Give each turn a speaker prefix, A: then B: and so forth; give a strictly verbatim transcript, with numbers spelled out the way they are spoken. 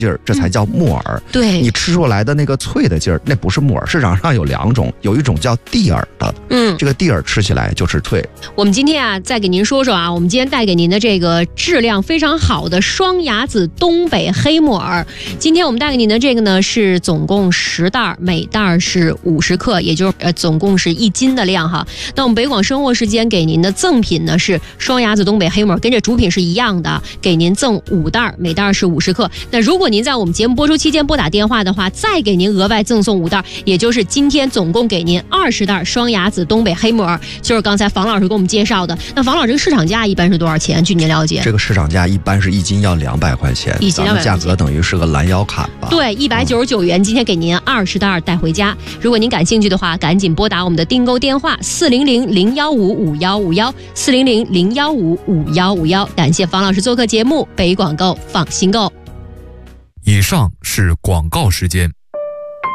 A: 劲儿，这才叫木耳。
B: 嗯、对，
A: 你吃出来的那个脆的劲儿，那不是木耳。市场上有两种，有一种叫地耳的，
B: 嗯，
A: 这个地耳吃起来就是脆。
B: 我们今天啊，再给您说说啊，我们今天带给您的这个质量非常好的双牙子东北黑木耳。今天我们带给您的这个呢，是总共十袋，每袋是五十克，也就是呃总共是一斤的量哈。那我们北广生活时间给您的赠品呢是双牙子东北黑木耳，跟这主品是一样的，给您赠五袋，每袋是五十克。那如果您在我们节目播出期间拨打电话的话，再给您额外赠送五袋，也就是今天总共给您二十袋双牙子东北黑木耳，就是刚才房老师给我们介绍的。那房老师，这个市场价一般是多少钱？据您了解？
A: 这个市场价一般是一斤要两百块钱，
B: 一斤两百块钱，
A: 价格等于是个拦腰砍吧？
B: 对，一百九十九元、嗯，今天给您二十袋带回家。如果您感兴趣的话，赶紧拨打我们的订购电话四零零零幺五五幺五幺四零零零幺五五幺五幺。感谢房老师做客节目，北广购放心购。
C: 以上是广告时间。